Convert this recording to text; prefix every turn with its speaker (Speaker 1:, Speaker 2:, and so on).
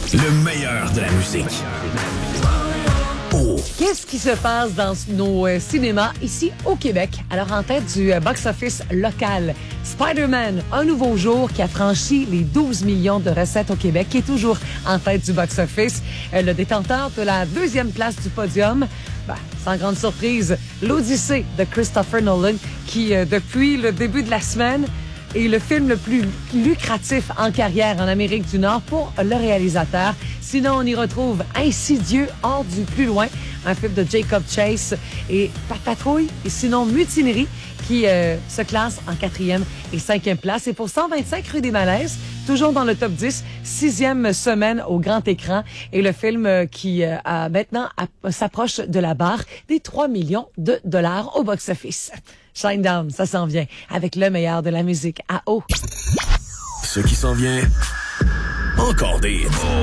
Speaker 1: Le meilleur de la musique.
Speaker 2: Qu'est-ce qui se passe dans nos cinémas ici au Québec? Alors, en tête du box-office local, Spider-Man, un nouveau jour qui a franchi les 12 millions de recettes au Québec, qui est toujours en tête du box-office. Le détenteur de la deuxième place du podium, sans grande surprise, l'Odyssée de Christopher Nolan, qui, depuis le début de la semaine, est le film le plus lucratif en carrière en Amérique du Nord pour le réalisateur. Sinon, on y retrouve Insidieux hors du plus loin, un film de Jacob Chase et Patrouille, et sinon Mutinerie, qui se classe en 4e et 5e place. Et pour 125 rue des Malaises, toujours dans le top 10, 6e semaine au grand écran. Et le film qui maintenant s'approche de la barre des 3 millions de dollars au box-office. Shinedown, ça s'en vient avec le meilleur de la musique à eau.
Speaker 1: Ce qui s'en vient, encore des hits.